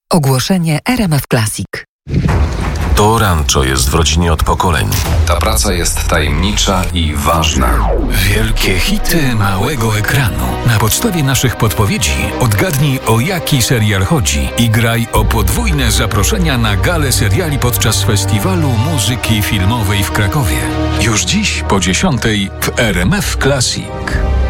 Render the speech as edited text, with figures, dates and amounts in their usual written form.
Ogłoszenie RMF Classic. To Rancho jest w rodzinie od pokoleń. Ta praca jest tajemnicza i ważna. Wielkie hity małego ekranu. Na podstawie naszych podpowiedzi odgadnij, o jaki serial chodzi i graj o podwójne zaproszenia na galę seriali podczas Festiwalu Muzyki Filmowej w Krakowie. Już dziś po 10:00 w RMF Classic.